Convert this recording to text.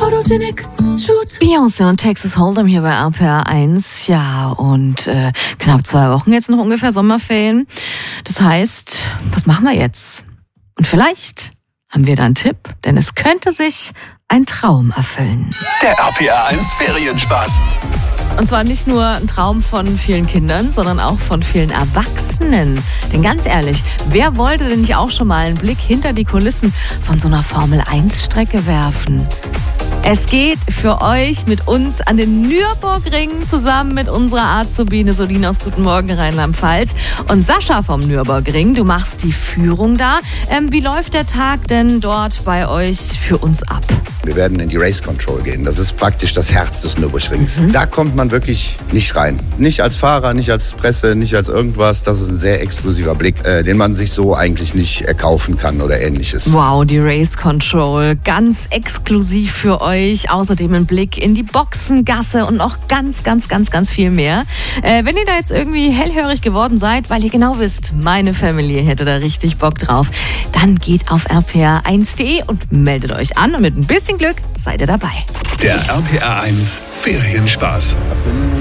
Photogenic Shoot. Beyoncé und Texas Hold'em hier bei RPR 1. Ja, und knapp 2 Wochen jetzt noch ungefähr Sommerferien. Das heißt, was machen wir jetzt? Und vielleicht haben wir da einen Tipp, denn es könnte sich ein Traum erfüllen. Der RPR 1 Ferienspaß. Und zwar nicht nur ein Traum von vielen Kindern, sondern auch von vielen Erwachsenen. Denn ganz ehrlich, wer wollte denn nicht auch schon mal einen Blick hinter die Kulissen von so einer Formel-1-Strecke werfen? Es geht für euch mit uns an den Nürburgring zusammen mit unserer Azubine Solin aus Guten Morgen Rheinland-Pfalz und Sascha vom Nürburgring. Du machst die Führung da. Wie läuft der Tag denn dort bei euch für uns ab? Wir werden in die Race Control gehen. Das ist praktisch das Herz des Nürburgrings. Da kommt man wirklich nicht rein. Nicht als Fahrer, nicht als Presse, nicht als irgendwas. Das ist ein sehr exklusiver Blick, den man sich so eigentlich nicht erkaufen kann oder ähnliches. Wow, die Race Control. Ganz exklusiv für euch. Außerdem ein Blick in die Boxengasse und noch ganz viel mehr. Wenn ihr da jetzt irgendwie hellhörig geworden seid, weil ihr genau wisst, meine Familie hätte da richtig Bock drauf, dann geht auf rpr1.de und meldet euch an und mit ein bisschen Glück seid ihr dabei. Der RPR 1 Ferienspaß.